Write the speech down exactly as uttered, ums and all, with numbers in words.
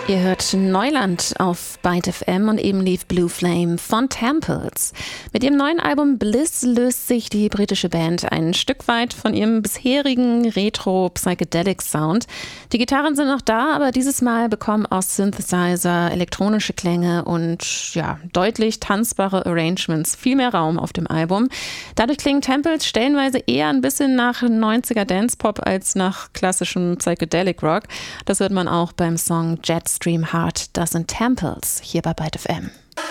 Ihr hört Neuland auf Byte F M und eben lief Blue Flame von Temples. Mit ihrem neuen Album Bliss löst sich die britische Band ein Stück weit von ihrem bisherigen Retro-Psychedelic-Sound. Die Gitarren sind noch da, aber dieses Mal bekommen auch Synthesizer, elektronische Klänge und ja, deutlich tanzbare Arrangements viel mehr Raum auf dem Album. Dadurch klingen Temples stellenweise eher ein bisschen nach neunziger Dance-Pop als nach klassischem Psychedelic-Rock. Das hört man auch beim Song Jetstream Heart. Das sind Temples hier bei Byte F M.